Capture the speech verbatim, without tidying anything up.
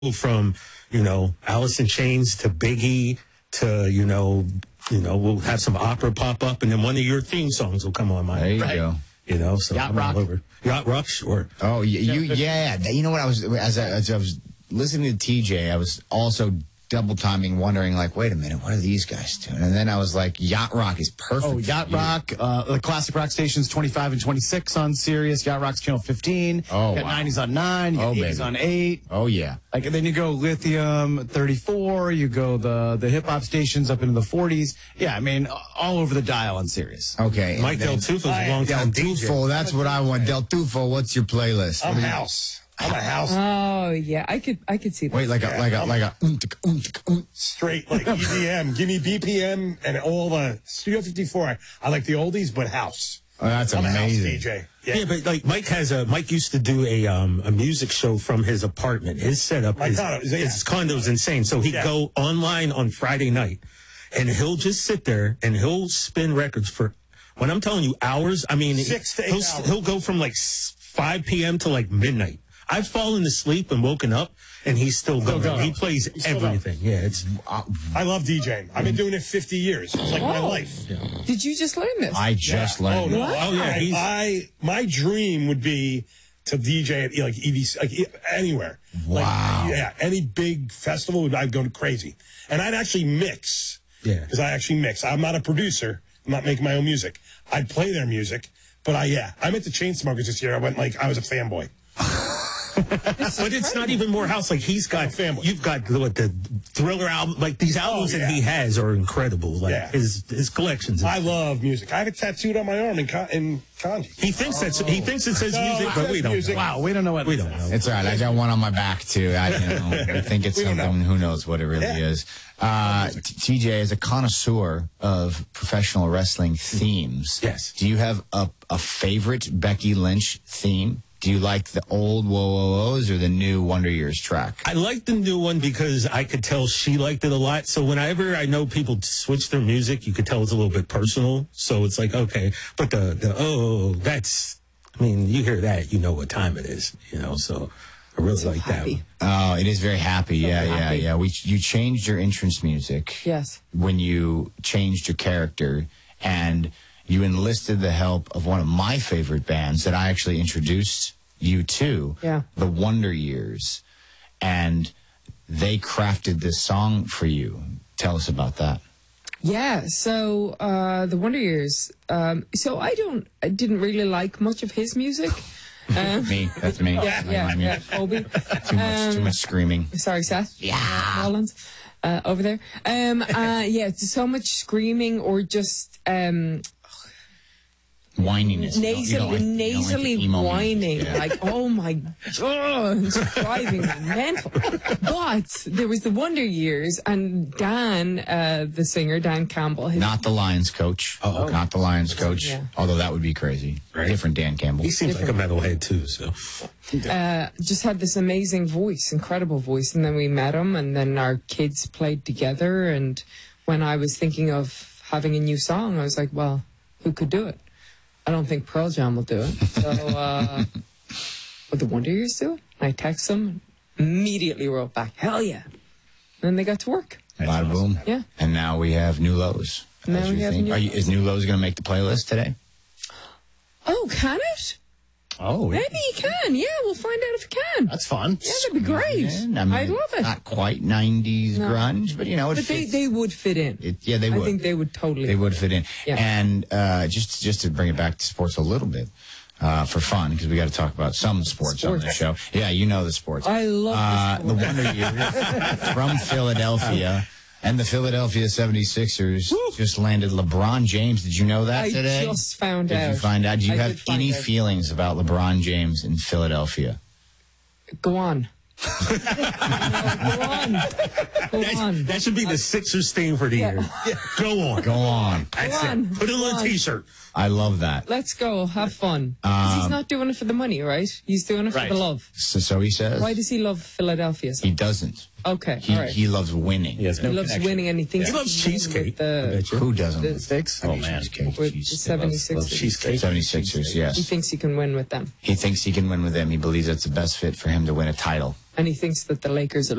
from, you know, Alice in Chains to Biggie to, you know, you know, we'll have some opera pop up, and then one of your theme songs will come on my. There you right? go. You know, so Yacht I'm Rock. all over. Yacht Rock, sure. Oh, you, you yeah. You know what I was as I, as I was listening to T J, I was also double timing, wondering like, wait a minute, what are these guys doing? And then I was like, Yacht Rock is perfect. Oh, for Yacht you. Rock, uh, the classic rock stations twenty-five and twenty-six on Sirius. Yacht Rock's channel fifteen. Oh, you got wow. nineties on nine. You got Oh, eighties baby. on eight. Oh yeah. Like, and then you go Lithium thirty-four. You go the the hip hop stations up into the forties. Yeah, I mean, all over the dial on Sirius. Okay. Mike Del Tufo's a long Del time D J. Tufo, that's what I want. Del Tufo, what's your playlist? I'm What do you- house. I'm a house. Oh yeah, I could I could see that. Wait, like a like a like a um, tic, um, tic, um. Straight like E D M. Give me B P M and all the Studio fifty-four. I, I like the oldies, but house. Oh, that's I'm a house amazing. D J. Yeah. Yeah. but like Mike has a Mike used to do a um a music show from his apartment. His setup My is condo, yeah. his condo's insane. So he'd Yeah. go online on Friday night, and he'll just sit there and he'll spin records for, when I'm telling you hours. I mean, Six to eight he'll, hours. he'll go from like s- five p.m. to like midnight. I've fallen asleep and woken up, and he's still going. going. He plays still going. everything. Yeah, it's I love DJing. I've been doing it fifty years. It's like my Oh. life. Did you just learn this? I just Yeah. learned. Oh, no. Oh, yeah, I, he's- I my dream would be to D J at like E D C, like e- anywhere. Wow. Like, yeah, any big festival, I'd go crazy, and I'd actually mix. Yeah. because I actually mix. I'm not a producer. I'm not making my own music. I'd play their music, but I yeah, I met the Chainsmokers this year. I went like I was a fanboy. But it's not even more house. Like he's got Family. You've got what the Thriller album. Like these albums Oh, yeah. that he has are incredible. Like Yeah. his his collections. I love music. I have it tattooed on my arm in con- in kanji. he thinks that's he thinks it says No, music, it but says we don't. music. Know. Wow, we don't know what We it don't says. know. It's all right. I got one on my back too. I, you know, I think it's We don't something. know. Who knows what it really Yeah. is? Uh, T- T J is a connoisseur of professional wrestling themes. Yes. Do you have a, a favorite Becky Lynch theme? Do you like the old Whoa Whoa Who's or the new Wonder Years track? I like the new one because I could tell she liked it a lot. So whenever I know people switch their music, you could tell it's a little bit personal. So it's like, okay, but the, the, oh, that's, I mean, you hear that, you know what time it is, you know, so I really like that happy. one. Oh, it is very happy. Yeah, yeah, happy. yeah. We you changed your entrance music. Yes. When you changed your character and you enlisted the help of one of my favorite bands that I actually introduced you to, Yeah. the Wonder Years, and they crafted this song for you. Tell us about that. Yeah. So uh, the Wonder Years. Um, so I don't. I didn't really like much of his music. Um, Me, that's me. yeah, yeah, I mean, yeah. Colby. Too much, too much screaming. Sorry, Seth. Yeah. Rollins. Uh, over there. Um, uh, yeah. It's so much screaming or just um, Whininess. You don't- you nasally, don't like- you don't like the nasally emo music. whining. Yeah. Like, oh my god, it's driving me mental. But there was the Wonder Years, and Dan, uh, the singer, Dan Campbell. His, Not the Lions coach. Oh, not the Lions coach. Yeah. Although that would be crazy. Right. Different Dan Campbell. He seems like a metalhead too, so. uh, just had this amazing voice, incredible voice. And then we met him, and then our kids played together. And when I was thinking of having a new song, I was like, well, who could do it? I don't think Pearl Jam will do it. So, uh, would the Wonder Years do it? I text them, immediately wrote back, hell yeah. And then they got to work. Bada boom. Yeah. And now we have New Lows. Now as we your have thing. New Are you, is New Lows going to make the playlist today? Oh, can it? Oh, Maybe you can. Yeah, we'll find out if it can. that's fun. Yeah, that'd be great. And, I mean, I'd love it. Not quite nineties No. grunge, but you know, it But they, fits. they would fit in. It, yeah, they I would. think they would totally. They would fit in. Yeah. And uh, just just to bring it back to sports a little bit, uh, for fun, because we got to talk about some sports, on this show. Yeah, you know the sports. I love uh, the the sport. Wonder Years from Philadelphia. And the Philadelphia seventy-sixers just landed LeBron James. Did you know that I today? just found Did out. you find out? Do you I have did find any out. feelings about LeBron James in Philadelphia? Go on. No, go on. Go on. That should be the Sixers theme for the Yeah. year. Go on. Go on. That's Go on. it. Put it Go on a on. t-shirt. I love that. Let's go. Have fun. 'Cause he's not doing it for the money, right? He's doing it for Right. the love. So, so he says. Why does he love Philadelphia? So? He doesn't. Okay, He, all right. he loves winning. He has He no loves connection. winning, and he thinks He loves he can win cheesecake, with the, I bet you. Who doesn't? the love Sticks? I Oh, mean, man. cheesecake, with cheese- the Loves- seventy-sixers. loves cheesecake. seventy-sixers, yes. He thinks he can win with them, He thinks he can win with them. He believes that's the best fit for him to win a title. and he thinks that the Lakers are